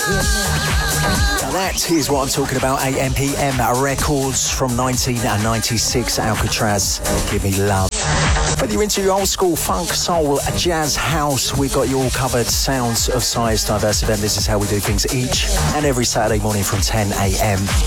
Now that is what I'm talking about. AMPM records from 1996. Alcatraz, Give Me Love. Whether you're into your old school funk, soul, jazz, house, we've got you all covered. Sounds of Size Diverse Event. This is how we do things each and every Saturday morning from 10 a.m.